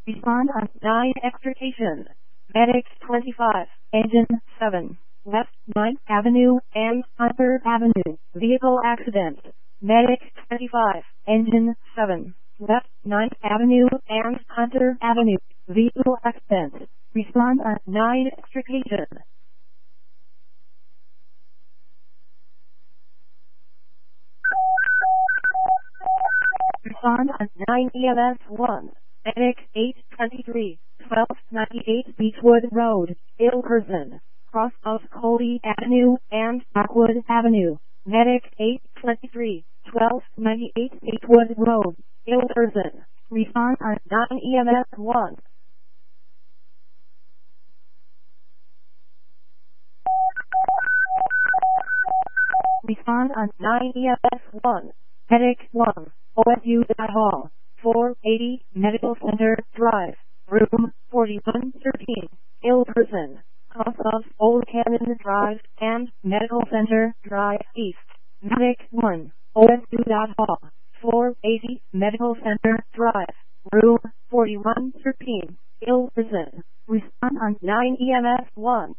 Respond on 9 extrication. Medic 25, Engine 7, West 9th Avenue and Hunter Avenue. Vehicle accident. Medic 25, Engine 7, West 9th Avenue and Hunter Avenue. Vehicle accident. Respond on 9 extrication. Respond on 9 EMS 1. Medic 823, 1298 Beechwood Road, ill person, cross of Colby Avenue and Rockwood Avenue. Medic 823, 1298 Beechwood Road, ill person. Respond on 9 EMS 1. Respond on 9 EMS 1. Medic 1, OSU Hall, 480 Medical Center Drive, room 4113, ill person, cross of Old Cannon Drive and Medical Center Drive East. Medic 1, OSU Hall, 480 Medical Center Drive, room 4113, ill person. Respond on 9 EMS 1.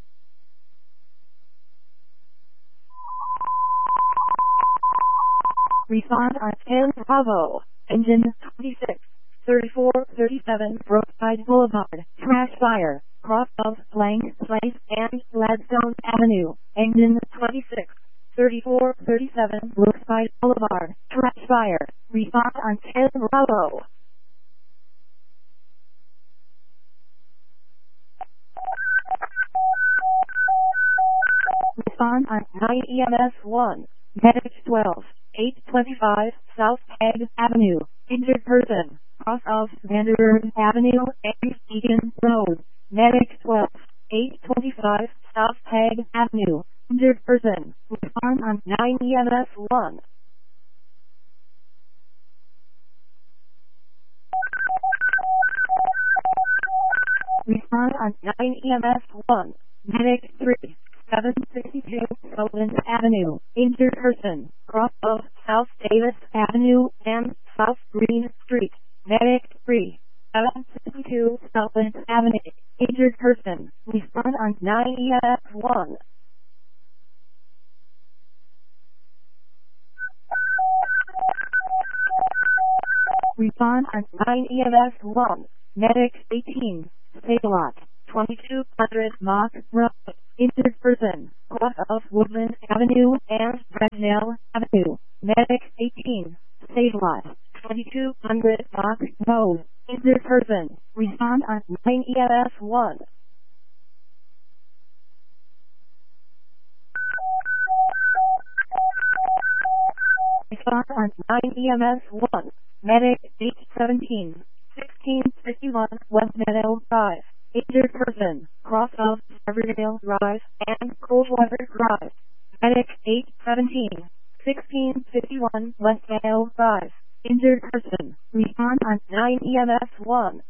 Respond on 10 Bravo, Engine 26, 3437 Brookside Boulevard, trash fire, cross of Blank Place and Gladstone Avenue. Engine 26, 3437 Brookside Boulevard, trash fire. Respond on 10 Bravo. Respond on 9 EMS 1. Medic 12, 825 South Peg Avenue, injured person, cross of Vanderbilt Avenue and Egan Road. Medic 12, 825 South Peg Avenue, injured person. Respond on 9 EMS 1. Respond on 9 EMS 1. Medic 3, 762 Sullivan Avenue, injured person, cross of South Davis Avenue and South Green Street. Medic 3, 762 Sullivan Avenue, injured person. Respond on 9 EMS 1. Respond on 9 EMS 1. Medic 18, State Lot, 2200 Mock Road, injured person, cross of Woodland Avenue and Bresnell Avenue. Medic 18, State Lot, 2200 Mock Road, injured person. Respond on 9 EMS 1. Respond on 9 EMS 1. Medic 817, 1651 West Meadow Drive, injured person, cross of Severdale Drive and Coldwater Drive. Medic 817, 1651 West Meadow Drive, injured person. Respond on 9 EMS 1.